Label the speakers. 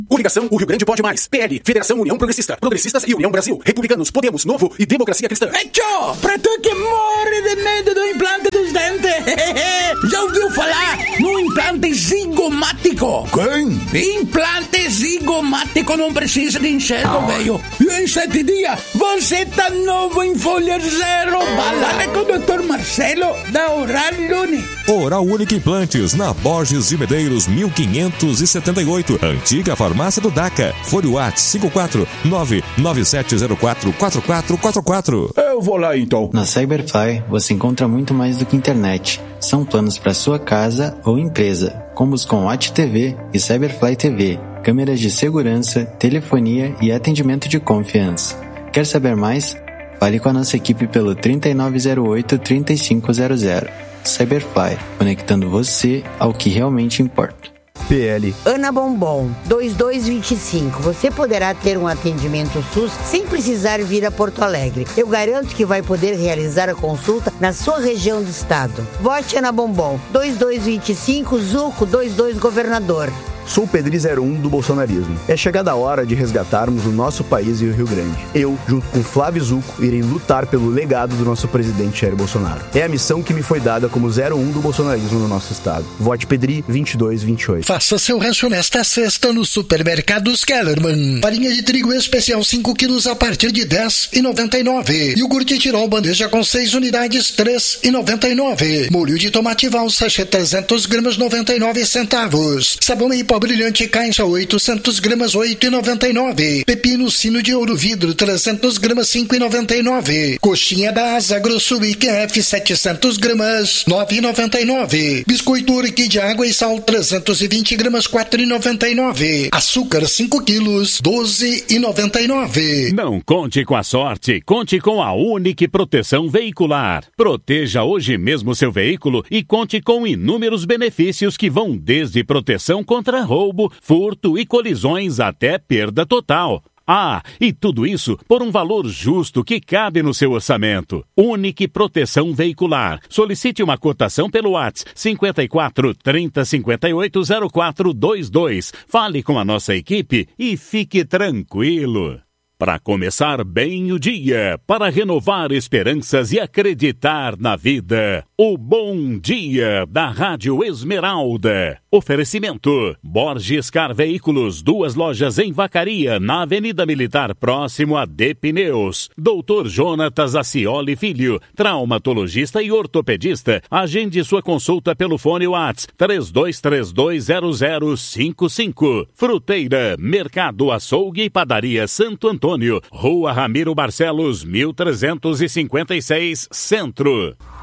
Speaker 1: Coligação O Rio Grande Pode Mais. PL, Federação União Progressista, Progressistas e União Brasil. Republicanos, Podemos, Novo e Democracia Cristã.
Speaker 2: Tchô, pra tu que morre de medo do implante dos dentes. Já ouviu falar no implante zigomático?
Speaker 3: Quem?
Speaker 2: Implante zigomático não precisa de enxerto, velho. E em 7 dias, você tá novo em folha zero. Balada com o Dr. Marcelo da Oral Unique.
Speaker 4: Oral Unique Implantes, na Borges de Medeiros, 1578. Antiga farmácia do DACA. Fone WhatsApp 54997044444.
Speaker 3: Eu vou lá então.
Speaker 5: Na Cyberfly você encontra muito mais do que internet. São planos para sua casa ou empresa, combos com Watch TV e Cyberfly TV, câmeras de segurança, telefonia e atendimento de confiança. Quer saber mais? Fale com a nossa equipe pelo 3908-3500. Cyberfly, conectando você ao que realmente importa.
Speaker 3: PL
Speaker 6: Ana Bombom, 2225. Você poderá ter um atendimento SUS sem precisar vir a Porto Alegre. Eu garanto que vai poder realizar a consulta na sua região do estado. Vote Ana Bombom, 2225, Zuco, 22 Governador.
Speaker 7: Sou o Pedri 01 do bolsonarismo. É chegada a hora de resgatarmos o nosso país e o Rio Grande. Eu, junto com Flávio Zucco, irei lutar pelo legado do nosso presidente Jair Bolsonaro. É a missão que me foi dada como 01 do bolsonarismo no nosso estado. Vote Pedri 2228.
Speaker 8: Faça seu rancho nesta sexta no Supermercados Kellerman. Farinha de trigo especial 5 quilos a partir de R$10,99. Iogurte Tirol bandeja com 6 unidades, R$3,99. Molho de tomate Val sachê 300 gramas, 99 centavos. Sabão em pó brilhante caixa 800 gramas, 8,99. Pepino sino de ouro vidro 300 gramas, 5,99. Coxinha da Asa Grosso IQF 700 gramas, 9,99. Biscoito Urque de água e sal 320 gramas, 4,99. Açúcar 5 quilos, 12,99.
Speaker 9: Não conte com a sorte, conte com a Unique Proteção Veicular. Proteja hoje mesmo seu veículo e conte com inúmeros benefícios que vão desde proteção contra roubo, furto e colisões até perda total. Ah, e tudo isso por um valor justo que cabe no seu orçamento. Unique Proteção Veicular. Solicite uma cotação pelo WhatsApp 54 30 58 0422. Fale com a nossa equipe e fique tranquilo. Para começar bem o dia, para renovar esperanças e acreditar na vida. O Bom Dia da Rádio Esmeralda. Oferecimento: Borges Car Veículos, 2 lojas em Vacaria, na Avenida Militar, próximo a D Pneus. Dr. Jonatas Acioli Filho, traumatologista e ortopedista. Agende sua consulta pelo fone WhatsApp 32320055. Fruteira, Mercado Açougue e Padaria Santo Antônio, Rua Ramiro Barcelos, 1356, Centro.